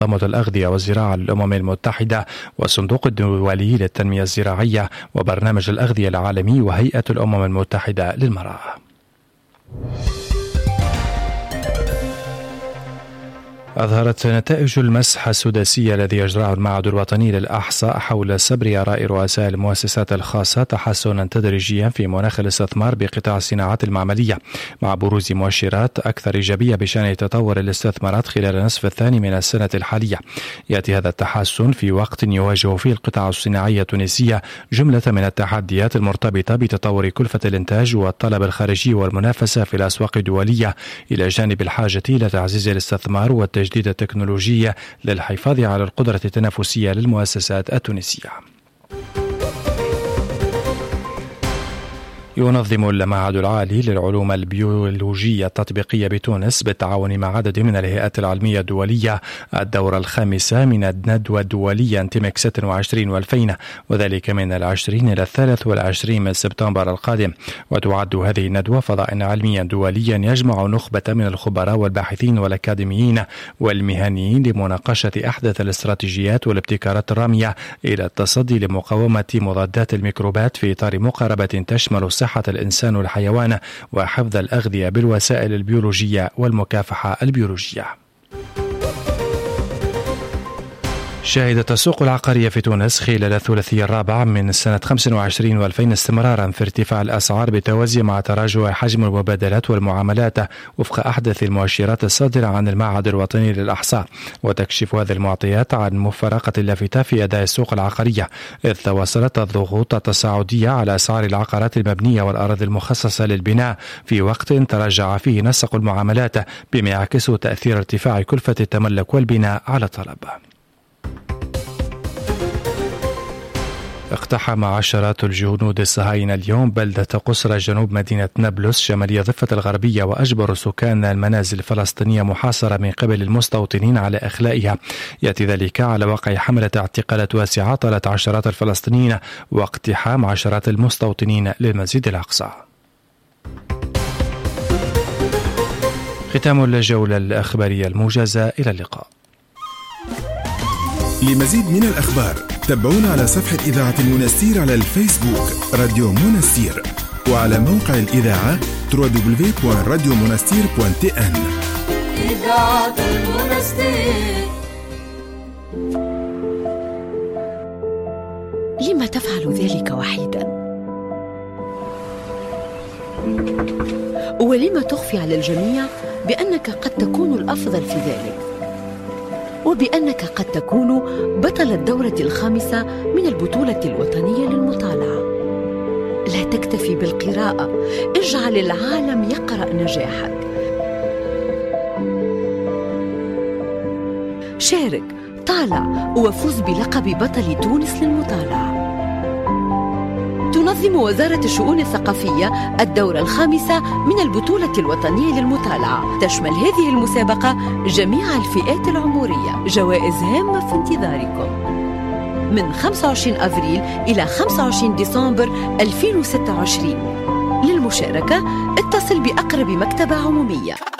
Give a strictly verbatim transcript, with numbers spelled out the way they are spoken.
منظمة الأغذية والزراعة للأمم المتحدة والصندوق الدولي للتنمية الزراعية وبرنامج الأغذية العالمي وهيئة الأمم المتحدة للمرأة. أظهرت نتائج المسح السداسي الذي يجراه المعهد الوطني للإحصاء حول سبر آراء رؤساء المؤسسات الخاصة تحسنا تدريجيا في مناخ الاستثمار بقطاع الصناعات المعملية، مع بروز مؤشرات أكثر إيجابية بشأن تطور الاستثمارات خلال النصف الثاني من السنة الحالية. يأتي هذا التحسن في وقت يواجه فيه القطاع الصناعي التونسية جملة من التحديات المرتبطة بتطور كلفة الإنتاج والطلب الخارجي والمنافسة في الأسواق الدولية، إلى جانب الحاجة إلى تعزيز الاستثمار والتجديد التجديد التكنولوجي للحفاظ على القدرة التنافسية للمؤسسات التونسية. ينظم المعهد العالي للعلوم البيولوجية التطبيقية بتونس بالتعاون مع عدد من الهيئات العلمية الدولية الدورة الخامسة من الندوة الدولية انتمك ستة وعشرين والفين، وذلك من العشرين إلى الثالث والعشرين من سبتمبر القادم. وتعد هذه الندوة فضاء علميا دوليا يجمع نخبة من الخبراء والباحثين والأكاديميين والمهنيين لمناقشة أحدث الاستراتيجيات والابتكارات الرامية إلى التصدي لمقاومة مضادات الميكروبات في إطار مقاربة تشمل صحة الإنسان والحيوان وحفظ الأغذية بالوسائل البيولوجية والمكافحة البيولوجية. شهدت السوق العقارية في تونس خلال الثلاثي الرابع من سنة خمسة وعشرين والفين استمرارا في ارتفاع الأسعار بالتوازي مع تراجع حجم المبادلات والمعاملات وفق أحدث المؤشرات الصادرة عن المعهد الوطني للإحصاء. وتكشف هذه المعطيات عن مفارقة لافتة في أداء السوق العقارية، إذ تواصلت الضغوط التصاعدية على أسعار العقارات المبنية والأراضي المخصصة للبناء في وقت تراجع فيه نسق المعاملات، بما يعكس تأثير ارتفاع كلفة التملك والبناء على الطلب. اقتحم عشرات الجنود الصهاينة اليوم بلدة قصرى جنوب مدينة نابلس شمالية ضفة الغربية، وأجبروا سكان المنازل الفلسطينية محاصرة من قبل المستوطنين على إخلائها. يأتي ذلك على وقع حملة اعتقالات واسعة طالت عشرات الفلسطينيين واقتحام عشرات المستوطنين للمسجد الأقصى. ختام الجولة الأخبارية الموجزة، إلى اللقاء. لمزيد من الأخبار تابعونا على صفحة إذاعة المنستير على الفيسبوك راديو منستير، وعلى موقع الإذاعة دبليو دبليو دبليو دوت راديو منستير دوت تي إن. إذاعة المنستير. لما تفعل ذلك وحيدا؟ ولما تخفي على الجميع بأنك قد تكون الأفضل في ذلك، وبأنك قد تكون بطل الدورة الخامسة من البطولة الوطنية للمطالعة؟ لا تكتفي بالقراءة، اجعل العالم يقرأ نجاحك. شارك، طالع، وفوز بلقب بطل تونس للمطالعة. تنظم وزارة الشؤون الثقافية الدورة الخامسة من البطولة الوطنية للمطالعة. تشمل هذه المسابقة جميع الفئات العمرية. جوائز هامة في انتظاركم من خمسة وعشرين أفريل إلى خمسة وعشرين ديسمبر ألفين وستة وعشرين. للمشاركة اتصل بأقرب مكتبة عمومية.